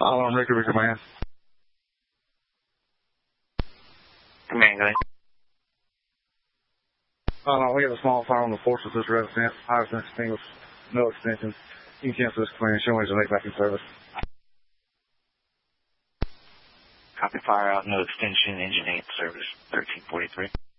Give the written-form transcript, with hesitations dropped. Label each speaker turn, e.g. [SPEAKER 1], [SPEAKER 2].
[SPEAKER 1] Alarm Ricker, command.
[SPEAKER 2] Command, go ahead.
[SPEAKER 1] We have a small fire on the porch of this residence. Fire is extinguished. No extensions. You can cancel this command. Show me to make back in service.
[SPEAKER 2] Copy, fire out, no extension, engine 8, service 1343.